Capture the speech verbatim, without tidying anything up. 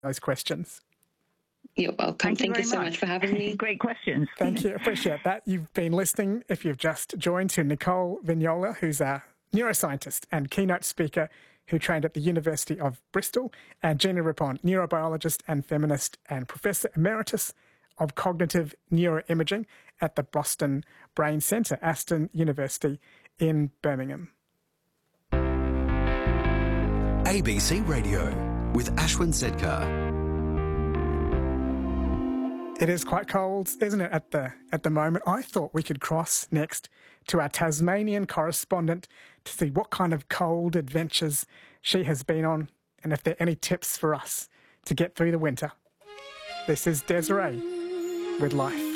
those questions. You're welcome. Thank you, Thank you very so much. much for having me. Great questions. Thank you. Appreciate that. You've been listening, if you've just joined, to Nicole Vignola, who's a neuroscientist and keynote speaker who trained at the University of Bristol, and Gina Rippon, neurobiologist and feminist and Professor Emeritus of Cognitive Neuroimaging at the Boston Brain Centre, Aston University in Birmingham. A B C Radio with Ashwin Sedkar. It is quite cold, isn't it, at the at the moment? I thought we could cross next to our Tasmanian correspondent to see what kind of cold adventures she has been on and if there are any tips for us to get through the winter. This is Desiree with Life.